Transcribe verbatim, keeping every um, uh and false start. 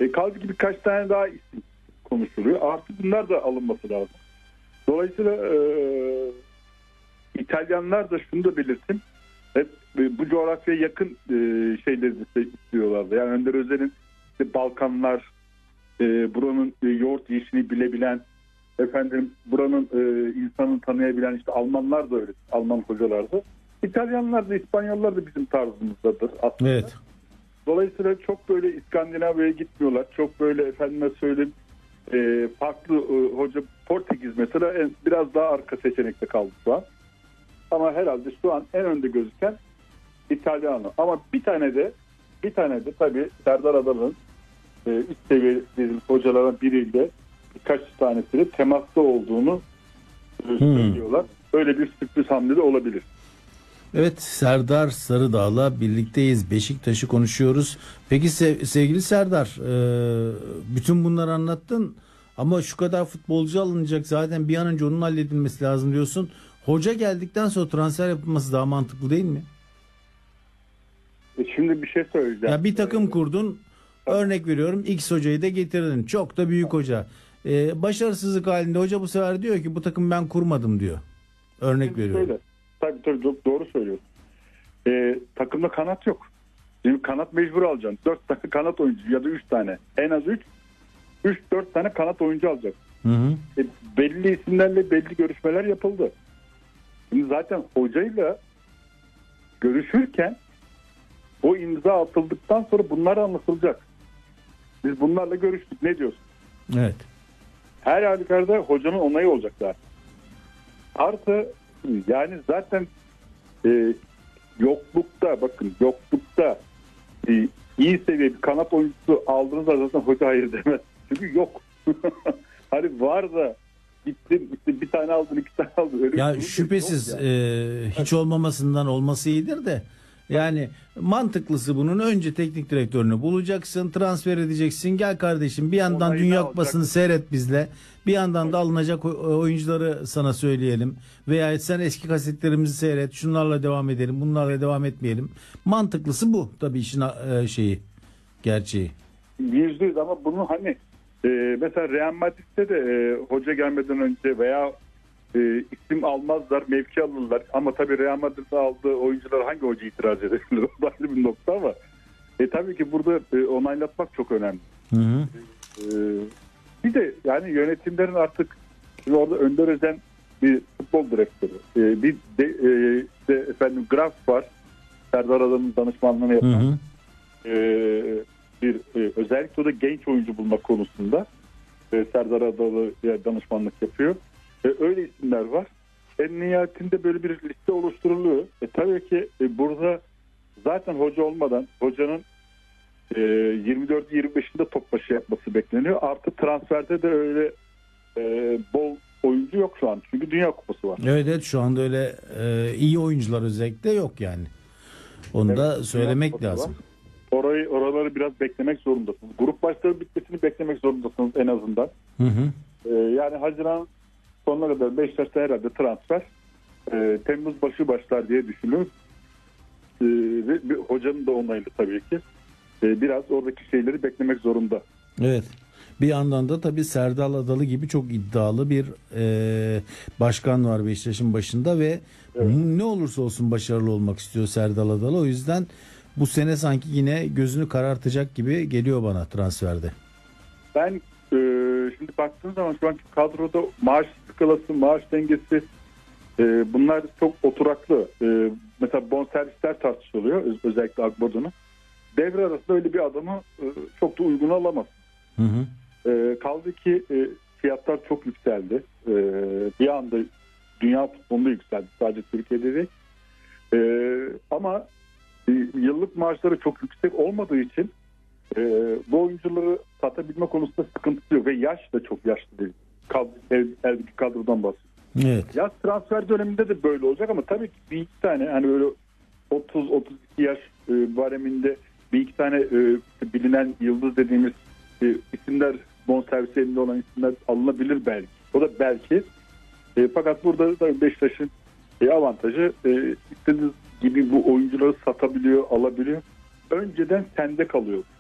E, kaldı ki birkaç tane daha isim konuşuluyor. Artık bunlar da alınması lazım. Dolayısıyla e, İtalyanlar da şunu da belirttim. Hep e, bu coğrafyaya yakın e, şeyleri de istiyorlardı. Yani Önder Özel'in işte Balkanlar, e, buranın e, yoğurt yiyişini bilebilen, efendim buranın e, insanı tanıyabilen işte Almanlar da öyle. Alman hocalar da. İtalyanlar da İspanyollar da bizim tarzımızdadır aslında. Evet. Dolayısıyla çok böyle İskandinavya'ya gitmiyorlar. Çok böyle efendime söyleyeyim e, farklı e, hoca Portekiz mesela en, biraz daha arka seçenekte kaldı şu an. Ama herhalde şu an en önde gözüken İtalyano. Ama bir tane de bir tane de tabii Serdar Adalı'nın e, üst seviye dediğimiz hocalardan biriyle birkaç tanesiyle temasta olduğunu e, söylüyorlar. Öyle bir sürpriz hamle de olabilir. Evet, Serdar Sarıdağ'la birlikteyiz. Beşiktaş'ı konuşuyoruz. Peki sev- sevgili Serdar, e, bütün bunları anlattın ama şu kadar futbolcu alınacak, zaten bir an önce onun halledilmesi lazım diyorsun. Hoca geldikten sonra transfer yapılması daha mantıklı değil mi? E şimdi bir şey söyleyeceğim. Ya bir takım kurdun, örnek veriyorum, X hocayı da getirdin. Çok da büyük hoca. E, başarısızlık halinde hoca bu sefer diyor ki bu takım ben kurmadım diyor. Örnek Şimdi veriyorum. Söyle. Tabii tabii doğru söylüyorsun. Ee, takımda kanat yok. Şimdi kanat mecbur alacaksın. Dört tane kanat oyuncu ya da üç tane. En az üç. Üç dört tane kanat oyuncu alacak. Hı hı. E, belli isimlerle belli görüşmeler yapıldı. Şimdi zaten hocayla görüşürken o imza atıldıktan sonra bunlar anlatılacak. Biz bunlarla görüştük. Ne diyorsun? Evet. Her halükarda hocanın onayı olacak zaten. Artı yani zaten e, yoklukta bakın yoklukta e, iyi seviye bir kanat oyuncusu aldığınızda zaten hoca hayır demez. Çünkü yok. Hani var da gittin işte bir tane aldın iki tane aldın. Öyle Ya şüphesiz yani. e, hiç olmamasından olması iyidir de yani mantıklısı bunun önce teknik direktörünü bulacaksın, transfer edeceksin, gel kardeşim bir yandan Onayını Dünya alacak. Kupası'nı seyret bizle, bir yandan da alınacak oyuncuları sana söyleyelim veya sen eski kasetlerimizi seyret, şunlarla devam edelim, bunlarla devam etmeyelim. Mantıklısı bu tabii işin e, şeyi, gerçeği. Yüzde yüz ama bunu hani e, mesela Real Madrid'de de e, hoca gelmeden önce veya e, isim almazlar, mevki alırlar. Ama tabii Real Madrid'de aldığı oyuncular hangi hoca itiraz edebilir? O da ayrı bir nokta ama e, tabii ki burada e, onaylatmak çok önemli. Hı hı. E, bir de yani yönetimlerin artık şimdi orada Önder Özen bir futbol direktörü. E, bir de, e, de efendim Graf var. Serdar Adalı'nın danışmanlığını yapan. Hı hı. E, bir e, özellikle o da genç oyuncu bulmak konusunda e, Serdar Adalı danışmanlık yapıyor. E, öyle isimler var. En nihayetinde böyle bir liste oluşturuluyor. E, tabii ki e, burada zaten hoca olmadan hocanın e, yirmi dört yirmi beşinde top başı yapması bekleniyor. Artı transferde de öyle e, bol oyuncu yok şu an. Çünkü Dünya Kupası var. Evet evet şu anda öyle e, iyi oyuncular özellikle yok yani. Onu Evet, da söylemek lazım. var. Orayı oraları biraz beklemek zorundasınız. Grup başları bitmesini beklemek zorundasınız en azından. Hı hı. Ee, yani Haziran sonuna kadar Beşiktaş'ta herhalde transfer e, Temmuz başı başlar diye düşünüyoruz. Ee, ve bir, hocanın da onaylı tabii ki. Ee, biraz oradaki şeyleri beklemek zorunda. Evet. Bir yandan da tabii Serdar Adalı gibi çok iddialı bir e, başkan var Beşiktaş'ın başında ve Evet. ne olursa olsun başarılı olmak istiyor Serdar Adalı. O yüzden bu sene sanki yine gözünü karartacak gibi geliyor bana transferde. Ben e, şimdi baktığım zaman şu anki kadroda maaş skalası, maaş dengesi e, bunlar çok oturaklı. E, mesela bonservisler tartışılıyor. Öz- özellikle Akbordun'un. Devre arasında öyle bir adamı e, çok da uygun alamaz. Hı hı. E, kaldı ki e, fiyatlar çok yükseldi. E, bir anda dünya futbolunda yükseldi. Sadece Türkiye'de değil. E, ama e, yıllık maaşları çok yüksek olmadığı için e, bu oyuncuları satabilme konusunda sıkıntı yok. Ve yaş da çok yaşlı değil. Kadro, el, eldeki kadrodan bahsediyorum. Evet. Yaz transfer döneminde de böyle olacak ama tabii ki bir iki tane hani böyle otuz otuz iki yaş e, bareminde bir iki tane e, bilinen yıldız dediğimiz e, isimler, bonservis elinde olan isimler alınabilir belki. O da belki. E, fakat burada da Beşiktaş'ın e, avantajı e, istediğiniz gibi bu oyuncuları satabiliyor, alabiliyor. Önceden sende kalıyor.